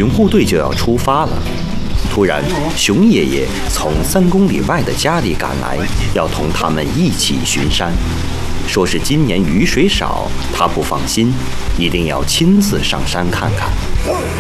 巡护队就要出发了。突然，熊爷爷从3公里外的家里赶来，要同他们一起巡山。说是今年雨水少，他不放心，一定要亲自上山看看。